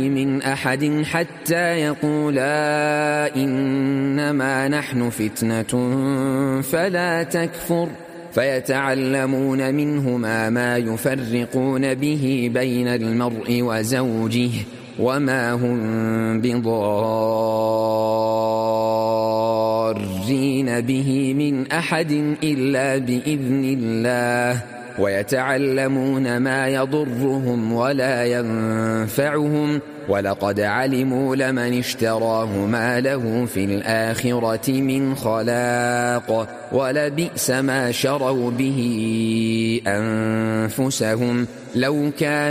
من أحد حتى يقولا إنما نحن فتنة فلا تكفر فيتعلمون منهما ما يفرقون به بين المرء وزوجه وما هم بضارين به من أحد إلا بإذن الله ويتعلمون ما يضرهم ولا ينفعهم ولقد علموا لمن اشتراه ما له في الآخرة من خلاق ولبئس ما شروا به أنفسهم لو كان